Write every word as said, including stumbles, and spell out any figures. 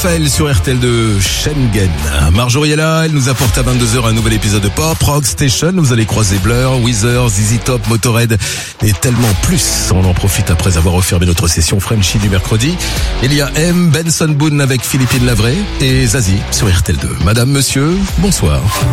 Raphaël sur R T L deux Schengen. Marjorie est là, elle nous apporte à vingt-deux heures un nouvel épisode de Pop Rock Station. Vous allez croiser Blur, Weezer, Z Z Top, Motorhead et tellement plus. On en profite après avoir refermé notre session Frenchy du mercredi. Il y a M, Benson Boone avec Philippine Lavray et Zazie sur R T L deux. Madame, monsieur, bonsoir.